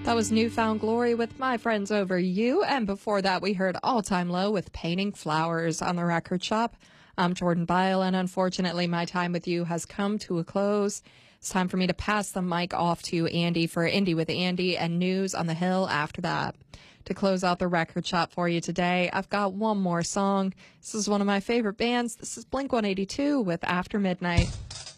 That was Newfound Glory with My Friends Over You. And before that, we heard All Time Low with Painting Flowers on the Record Shop. I'm Jordan Byle, and unfortunately, my time with you has come to a close. It's time for me to pass the mic off to Andy for Indie with Andy and News on the Hill after that. To close out the Record Shop for you today, I've got one more song. This is one of my favorite bands. This is Blink-182 with After Midnight.